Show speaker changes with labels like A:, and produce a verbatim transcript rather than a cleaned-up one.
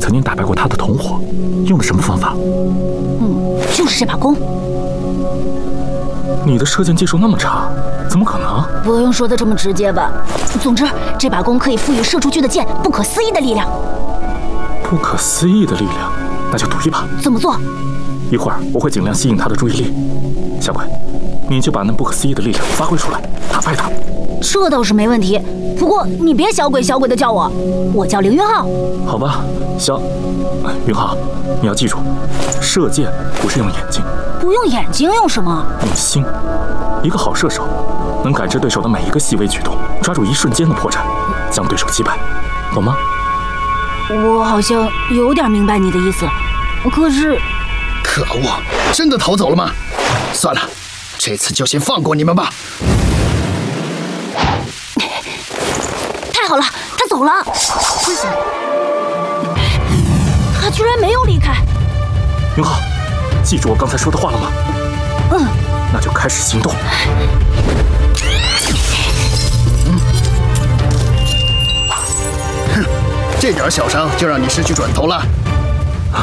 A: 曾经打败过他的同伙，用的什么方法？
B: 嗯，就是这把弓。
A: 你的射箭技术那么差，怎么可能？
B: 不用说的这么直接吧。总之，这把弓可以赋予射出去的箭不可思议的力量。
A: 不可思议的力量，那就赌一把。
B: 怎么做？
A: 一会儿我会尽量吸引他的注意力。小鬼，你就把那不可思议的力量发挥出来，打败他。
B: 这倒是没问题。不过你别小鬼小鬼的叫我，我叫凌云浩。
A: 好吧，小云浩，你要记住，射箭不是用眼睛。
B: 不用眼睛用什么？
A: 用心。一个好射手能感知对手的每一个细微举动，抓住一瞬间的破绽，将对手击败，懂吗？
B: 我好像有点明白你的意思，可是……
C: 可恶，真的逃走了吗？算了，这次就先放过你们吧。
B: 太好了，他走了。他居然没有离开。
A: 云浩，记住我刚才说的话了吗？
B: 嗯。
A: 那就开始行动。
C: 嗯。哼，这点小伤就让你失去转头了。